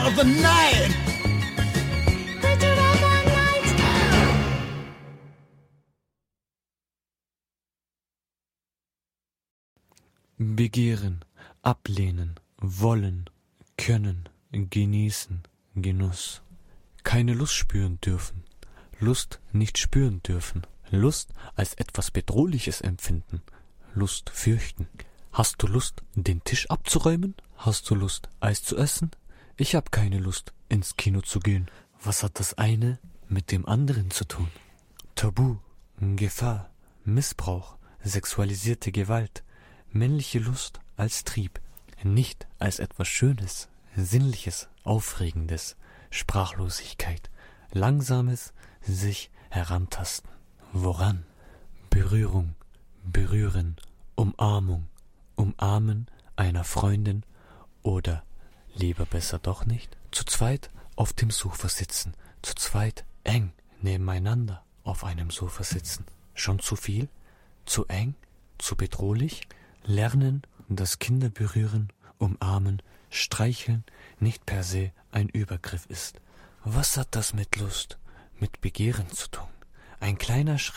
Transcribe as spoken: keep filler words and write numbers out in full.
of the night. Begehren, ablehnen, wollen, können, genießen, Genuss. Keine Lust spüren dürfen, Lust nicht spüren dürfen, Lust als etwas Bedrohliches empfinden, Lust fürchten. Hast du Lust, den Tisch abzuräumen? Hast du Lust, Eis zu essen? Ich hab keine Lust, ins Kino zu gehen. Was hat das eine mit dem anderen zu tun? Tabu, Gefahr, Missbrauch, sexualisierte Gewalt, männliche Lust als Trieb, nicht als etwas Schönes, Sinnliches, Aufregendes, Sprachlosigkeit, langsames sich herantasten. Woran? Berührung, berühren, Umarmung, umarmen einer Freundin oder, lieber besser doch nicht, zu zweit auf dem Sofa sitzen, zu zweit eng nebeneinander auf einem Sofa sitzen. Schon zu viel? Zu eng? Zu bedrohlich? Lernen, dass Kinder berühren, umarmen, streicheln nicht per se ein Übergriff ist. Was hat das mit Lust, mit Begehren zu tun? Ein kleiner Schritt